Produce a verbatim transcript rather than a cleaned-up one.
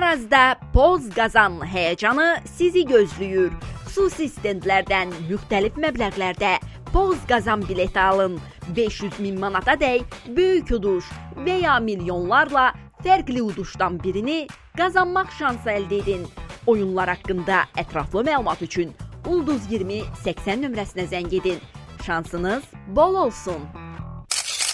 Arazda Poz qazan həyəcanı sizi gözləyir. Xüsusi stendlərdən müxtəlif məbləğlərdə Poz qazan bileti alın. beş yüz min manata dək böyük uduş və ya milyonlarla fərqli uduşdan birini qazanmaq şansı əldə edin. Oyunlar haqqında ətraflı məlumat üçün Ulduz iyirmi səksən nömrəsinə zəng edin. Şansınız bol olsun.